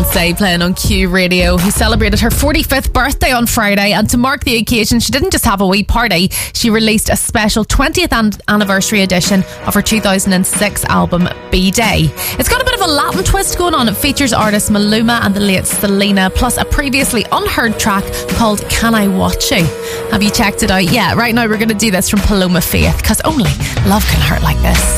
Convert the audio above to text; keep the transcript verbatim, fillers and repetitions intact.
Beyonce playing on Q Radio, who celebrated her forty-fifth birthday on Friday, and to mark the occasion she didn't just have a wee party, she released a special twentieth an- anniversary edition of her two thousand six album B-Day. It's got a bit of a Latin twist going on. It features artists Maluma and the late Selena, plus a previously unheard track called Can I Watch You? Have you checked it out? Yeah, right now we're going to do this from Paloma Faith, because only love can hurt like this.